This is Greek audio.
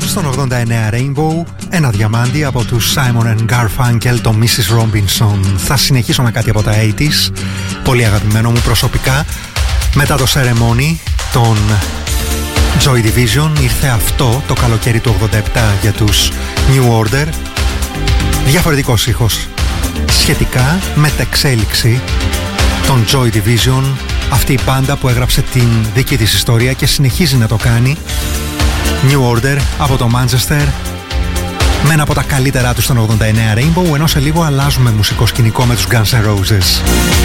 στον 89 Rainbow, ένα διαμάντι από τους Simon & Garfunkel, το Mrs. Robinson. Θα συνεχίσω με κάτι από τα 80s, πολύ αγαπημένο μου προσωπικά. Μετά το Ceremony, τον Joy Division, ήρθε αυτό το καλοκαίρι του 87 για τους New Order. Διαφορετικός ήχος σχετικά, μεταξέλιξη των Joy Division, αυτή η μπάντα που έγραψε την δική της ιστορία και συνεχίζει να το κάνει. New Order από το Manchester, με ένα από τα καλύτερά του στον 89 Rainbow, ενώ σε λίγο αλλάζουμε μουσικό σκηνικό με τους Guns N' Roses.